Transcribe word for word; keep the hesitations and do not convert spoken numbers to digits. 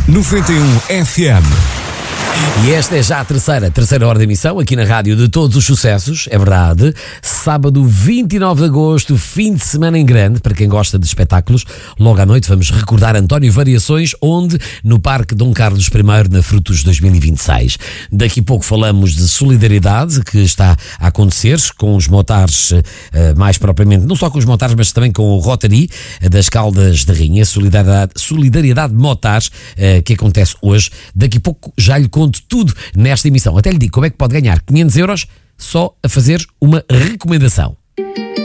noventa e um F M. E esta é já a terceira, terceira hora de emissão aqui na rádio de todos os sucessos, é verdade. Sábado vinte e nove de agosto, fim de semana em grande, para quem gosta de espetáculos. Logo à noite vamos recordar António Variações, onde? No Parque Dom Carlos I, na Frutos dois mil e vinte e seis. Daqui a pouco falamos de solidariedade, que está a acontecer com os motares, mais propriamente, não só com os motares, mas também com o Rotary das Caldas de Rainha. Solidariedade, solidariedade de motares, que acontece hoje. Daqui a pouco já lhe conto tudo nesta emissão. Até lhe digo como é que pode ganhar quinhentos euros só a fazer uma recomendação.